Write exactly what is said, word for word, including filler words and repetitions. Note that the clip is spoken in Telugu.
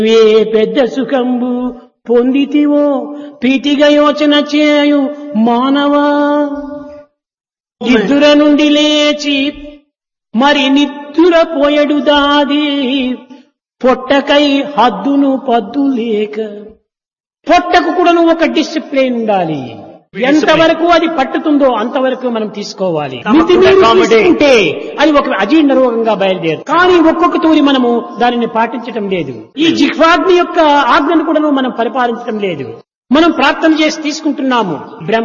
ఏ పెద్ద సుఖంబు పొందితివో ప్రీతిగా యోచన చేయు మానవా. నిద్ర నుండి లేచి మరి నిద్ర పోయడు దాది పొట్టకై హద్దును పద్దు లేక. పొట్టకు కూడా నువ్వు ఒక డిసిప్లిన్ ఉండాలి. ఎంతవరకు అది పట్టుతుందో అంతవరకు మనం తీసుకోవాలి. మితిమీరి తీసుకుంటే అది ఒక అజీర్ణ రోగంగా బయలుదేరు. కానీ ఒక్కొక్క తూరి మనము దానిని పాటించటం లేదు. ఈ జిహ్వాగ్ని యొక్క ఆజ్ఞను కూడా మనం పరిపాలించడం లేదు. మనం ప్రార్థన చేసి తీసుకుంటున్నాము. బ్రహ్మ